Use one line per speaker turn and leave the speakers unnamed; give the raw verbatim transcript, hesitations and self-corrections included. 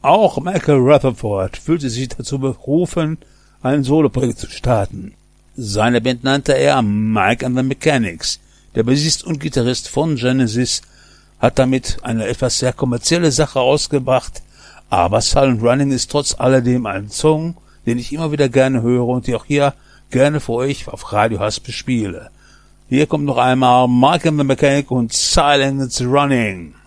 Auch Michael Rutherford fühlte sich dazu berufen, ein Soloprojekt zu starten. Seine Band nannte er Mike and the Mechanics. Der Bassist und Gitarrist von Genesis hat damit eine etwas sehr kommerzielle Sache ausgebracht, aber Silent Running ist trotz alledem ein Song, den ich immer wieder gerne höre und die auch hier gerne für euch auf Radio Haspe spiele. Hier kommt noch einmal Mike and the Mechanic und Silent Running.